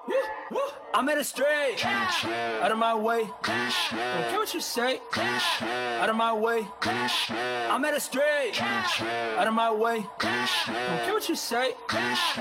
I'm headed straight, out of my way. Don't care what you say, out of my way. I'm headed straight, out of my way. Don't care what you say.